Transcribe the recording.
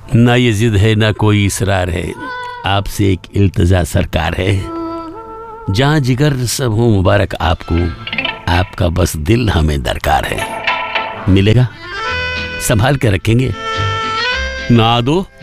ना ये जिद है ना कोई इसरार है, आपसे एक इल्तिजा सरकार है। जहां जिगर सब हो मुबारक आपको, आपका बस दिल हमें दरकार है। मिलेगा, संभाल के रखेंगे। ना दो